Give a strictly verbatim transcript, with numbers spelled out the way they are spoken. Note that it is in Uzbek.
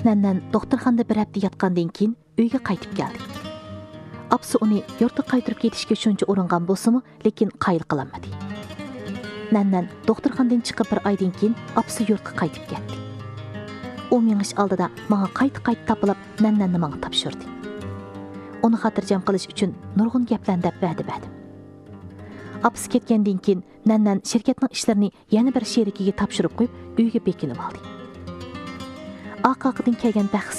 Nannan doktorxonada bir hafta yotgandan keyin uyga qaytib keldi. Apsi uni yurtga qaytirib ketishga shuncha uringan bo'lsa-mu, lekin qayil qilolmadi. Nannan doktorxonadan chiqib bir oydan keyin apsi yurtga qaytib ketdi. U menish oldida menga qayta-qayta tapilib Nannanni menga topshirdi. Uni xotirjam qilish uchun nurg'un gaplarni deb va'da berdim. Apsi ketgandan keyin Nannan shirkatning ishlarini yana bir sherikiga topshirib qo'yib, uyga bekinib oldi. Aqaqdan kelgan baxtsiz